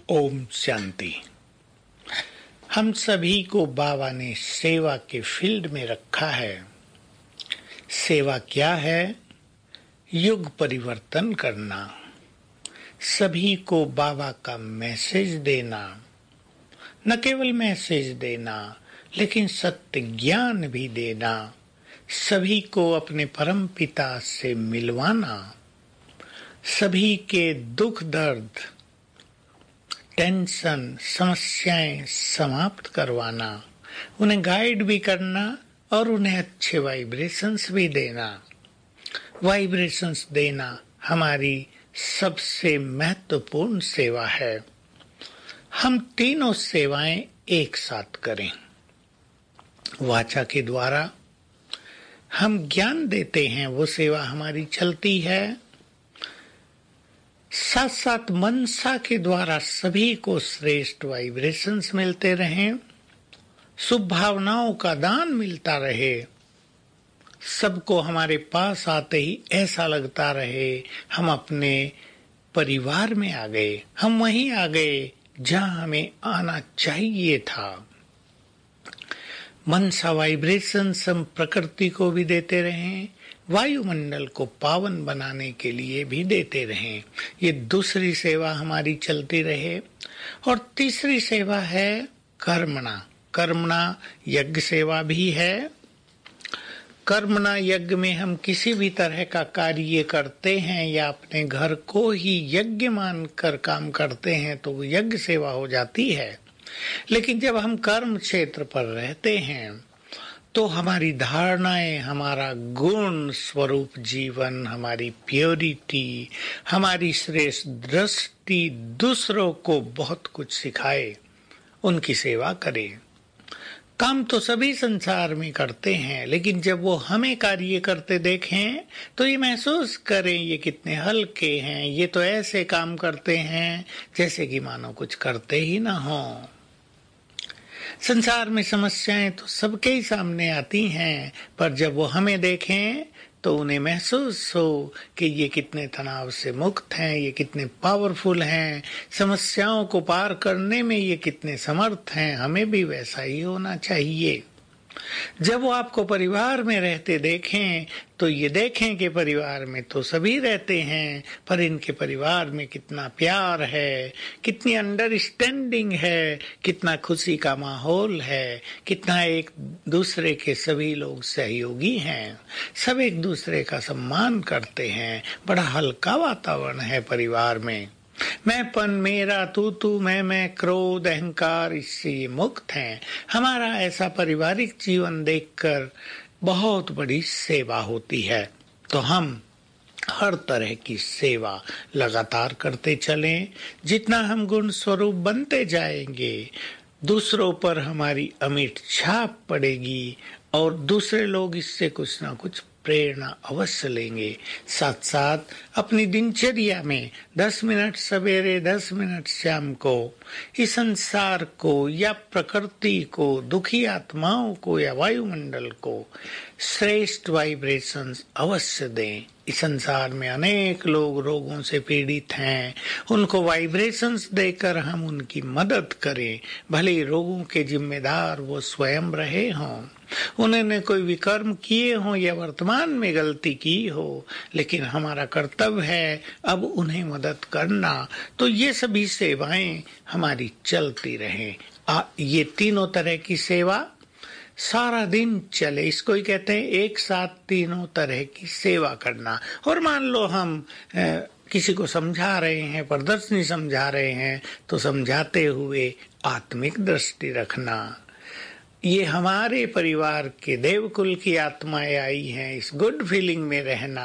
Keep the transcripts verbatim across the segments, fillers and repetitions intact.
ओम शांति। हम सभी को बाबा ने सेवा के फील्ड में रखा है। सेवा क्या है? युग परिवर्तन करना, सभी को बाबा का मैसेज देना, न केवल मैसेज देना लेकिन सत्य ज्ञान भी देना, सभी को अपने परम पिता से मिलवाना, सभी के दुख दर्द, टेंशन, समस्याएं समाप्त करवाना, उन्हें गाइड भी करना और उन्हें अच्छे वाइब्रेशंस भी देना। वाइब्रेशंस देना हमारी सबसे महत्वपूर्ण सेवा है। हम तीनों सेवाएं एक साथ करें। वाचा के द्वारा हम ज्ञान देते हैं, वो सेवा हमारी चलती है। साथ साथ मनसा के द्वारा सभी को श्रेष्ठ वाइब्रेशंस मिलते रहें, शुभ भावनाओं का दान मिलता रहे, सबको हमारे पास आते ही ऐसा लगता रहे हम अपने परिवार में आ गए, हम वहीं आ गए जहां हमें आना चाहिए था। मनसा वाइब्रेशंस हम प्रकृति को भी देते रहें, वायुमंडल को पावन बनाने के लिए भी देते रहें। ये दूसरी सेवा हमारी चलती रहे। और तीसरी सेवा है कर्मणा। कर्मणा यज्ञ सेवा भी है। कर्मणा यज्ञ में हम किसी भी तरह का कार्य करते हैं या अपने घर को ही यज्ञ मानकर काम करते हैं तो वो यज्ञ सेवा हो जाती है। लेकिन जब हम कर्म क्षेत्र पर रहते हैं तो हमारी धारणाएं, हमारा गुण स्वरूप जीवन, हमारी प्योरिटी, हमारी श्रेष्ठ दृष्टि दूसरों को बहुत कुछ सिखाए, उनकी सेवा करें। काम तो सभी संसार में करते हैं, लेकिन जब वो हमें कार्य करते देखें तो ये महसूस करें ये कितने हल्के हैं, ये तो ऐसे काम करते हैं जैसे कि मानो कुछ करते ही ना हो। संसार में समस्याएं तो सबके ही सामने आती हैं, पर जब वो हमें देखें तो उन्हें महसूस हो कि ये कितने तनाव से मुक्त हैं, ये कितने पावरफुल हैं, समस्याओं को पार करने में ये कितने समर्थ हैं, हमें भी वैसा ही होना चाहिए। जब वो आपको परिवार में रहते देखें तो ये देखें कि परिवार में तो सभी रहते हैं, पर इनके परिवार में कितना प्यार है, कितनी अंडरस्टैंडिंग है, कितना खुशी का माहौल है, कितना एक दूसरे के सभी लोग सहयोगी हैं, सब एक दूसरे का सम्मान करते हैं, बड़ा हल्का वातावरण है परिवार में। मैंपन, मेरा, तू तू, मैं मैं, क्रोध, अहंकार, इससे ये मुक्त हैं। हमारा ऐसा पारिवारिक जीवन देखकर बहुत बड़ी सेवा होती है। तो हम हर तरह की सेवा लगातार करते चलें। जितना हम गुण स्वरूप बनते जाएंगे, दूसरों पर हमारी अमिट छाप पड़ेगी और दूसरे लोग इससे कुछ ना कुछ प्रेरणा अवश्य लेंगे। साथ साथ अपनी दिनचर्या में दस मिनट सवेरे, दस मिनट शाम को इस संसार को या प्रकृति को, दुखी आत्माओं को या वायुमंडल को श्रेष्ठ वाइब्रेशंस अवश्य दें। इस संसार में अनेक लोग रोगों से पीड़ित हैं, उनको वाइब्रेशंस देकर हम उनकी मदद करें। भले रोगों के जिम्मेदार वो स्वयं रहे हों, उन्होंने कोई विकर्म किए हों या वर्तमान में गलती की हो, लेकिन हमारा कर्तव्य है अब उन्हें मदद करना। तो ये सभी सेवाएं हमारी चलती रहें। आ, ये तीनों तरह की सेवा सारा दिन चले, इसको ही कहते हैं एक साथ तीनों तरह की सेवा करना। और मान लो हम ए, किसी को समझा रहे हैं, प्रदर्शनी समझा रहे हैं, तो समझाते हुए आत्मिक दृष्टि रखना। ये हमारे परिवार के देवकुल की आत्माएं आई हैं, इस गुड फीलिंग में रहना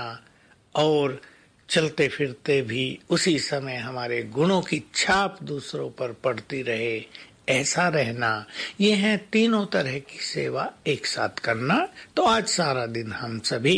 और चलते फिरते भी उसी समय हमारे गुणों की छाप दूसरों पर पड़ती रहे, ऐसा रहना। ये है तीनों तरह की सेवा एक साथ करना। तो आज सारा दिन हम सभी